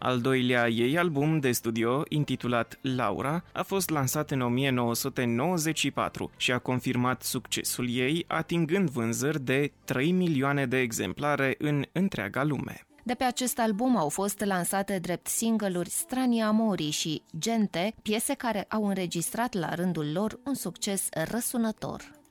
Al doilea ei album de studio, intitulat Laura, a fost lansat în 1994 și a confirmat succesul ei, atingând vânzări de 3 milioane de exemplare în întreaga lume. De pe acest album au fost lansate drept single-uri Strani Amori și Gente, piese care au înregistrat la rândul lor un succes răsunător.